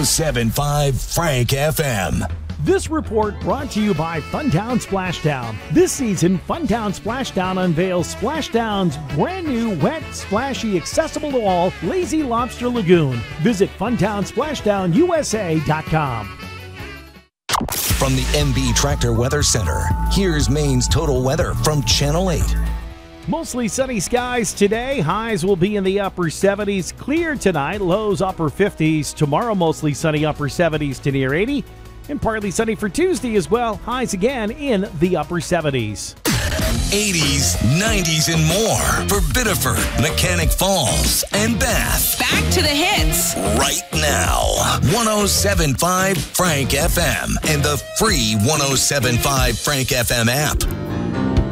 107.5 Frank FM. This report brought to you by Funtown Splashdown. This season, Funtown Splashdown unveils Splashdown's brand new wet, splashy, accessible to all Lazy Lobster Lagoon. Visit FuntownSplashdownUSA.com. From the MB Tractor Weather Center, here's Maine's total weather from Channel 8. Mostly sunny skies today. Highs will be in the upper 70s. Clear tonight. Lows upper 50s. Tomorrow mostly sunny, upper 70s to near 80. And partly sunny for Tuesday as well. Highs again in the upper 70s. 80s, 90s, and more for Biddeford, Mechanic Falls, and Bath. Back to the hits. Right now. 107.5 Frank FM and the free 107.5 Frank FM app.